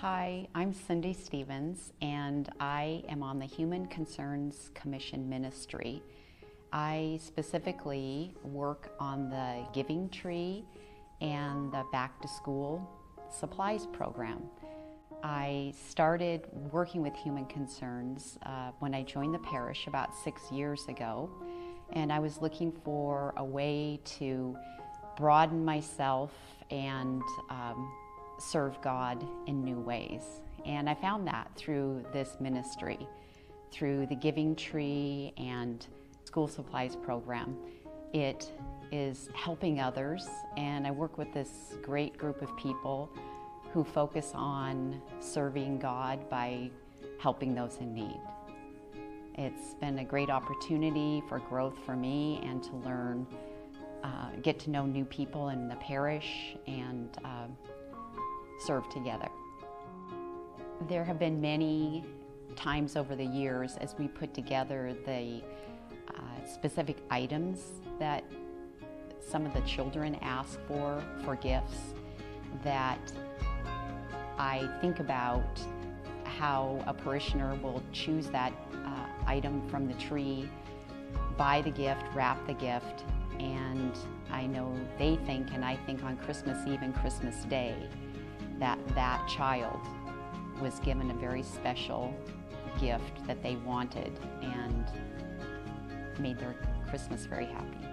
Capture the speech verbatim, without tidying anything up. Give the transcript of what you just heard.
Hi, I'm Cindy Stevens, and I am on the Human Concerns Commission Ministry. I specifically work on the Giving Tree and the Back to School Supplies program. I started working with Human Concerns uh, when I joined the parish about six years ago, and I was looking for a way to broaden myself and um, serve God in new ways. And I found that through this ministry, through the Giving Tree and School Supplies program. It is helping others, and I work with this great group of people who focus on serving God by helping those in need. It's been a great opportunity for growth for me and to learn, uh, get to know new people in the parish and uh, serve together. There have been many times over the years as we put together the uh, specific items that some of the children ask for, for gifts, that I think about how a parishioner will choose that uh, item from the tree, buy the gift, wrap the gift, and I know they think, and I think on Christmas Eve and Christmas Day, that that child was given a very special gift that they wanted and made their Christmas very happy.